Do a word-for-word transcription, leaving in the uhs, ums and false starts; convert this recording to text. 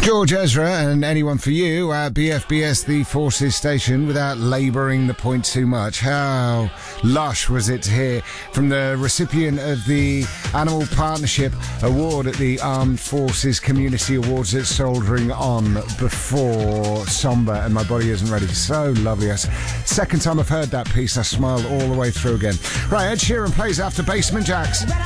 George Ezra and Anyone for You at B F B S The Forces Station without labouring the point too much. How lush was it to hear from the recipient of the Animal Partnership Award at the Armed Forces Community Awards at Soldiering On before Somber and My Body Isn't Ready. So lovely. Second time I've heard that piece, I smiled all the way through again. Right, Ed Sheeran plays after Basement Jaxx.